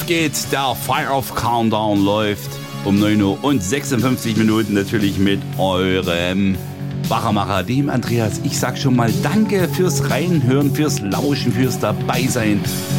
geht's, der Fire of Countdown läuft um 9 Uhr und 56 Minuten natürlich mit eurem Wachmacher, dem Andreas. Ich sag schon mal danke fürs Reinhören, fürs Lauschen, fürs Dabeisein.